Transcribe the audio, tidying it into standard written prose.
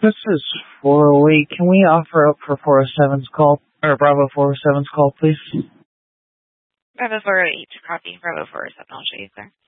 This is 408. Can we offer up for 407's call, or Bravo 407's call, please? Bravo 408 to copy. Bravo 407, I'll show you, sir.